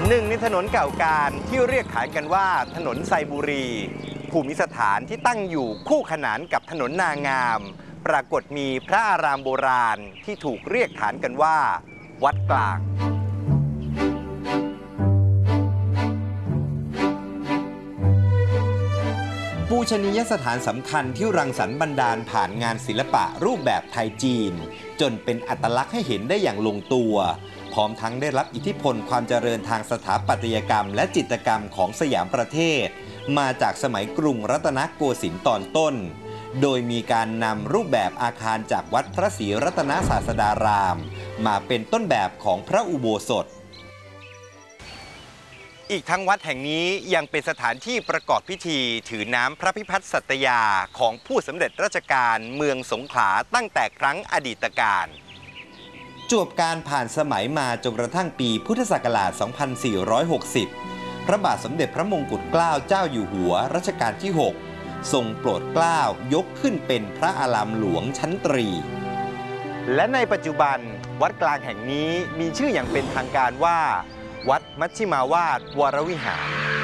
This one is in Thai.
หนึ่งในถนนเก่าการที่เรียกขานกันว่าถนนไซบุรีภูมิสถานที่ตั้งอยู่คู่ขนานกับถนนนางามปรากฏมีพระอารามโบราณที่ถูกเรียกขานกันว่าวัดกลางปูชนียสถานสำคัญที่รังสรรค์บันดาลผ่านงานศิลปะรูปแบบไทยจีนจนเป็นอัตลักษณ์ให้เห็นได้อย่างลงตัวพร้อมทั้งได้รับอิทธิพลความเจริญทางสถาปัตยกรรมและจิตรกรรมของสยามประเทศมาจากสมัยกรุงรัตนโกสินทร์ตอนต้นโดยมีการนำรูปแบบอาคารจากวัดพระศรีรัตนศาสดารามมาเป็นต้นแบบของพระอุโบสถอีกทั้งวัดแห่งนี้ยังเป็นสถานที่ประกอบพิธีถือน้ำพระพิพัฒน์สัตยาของผู้สำเร็จราชการเมืองสงขลาตั้งแต่ครั้งอดีตการจวบการผ่านสมัยมาจนกระทั่งปีพุทธศักราช 2460 พระบาทสมเด็จพระมงกุฎเกล้าเจ้าอยู่หัวรัชกาลที่ 6 ทรงโปรดเกล้ายกขึ้นเป็นพระอารามหลวงชั้นตรีและในปัจจุบันวัดกลางแห่งนี้มีชื่ออย่างเป็นทางการว่าวัดมัชชิมาวาสวรวิหาร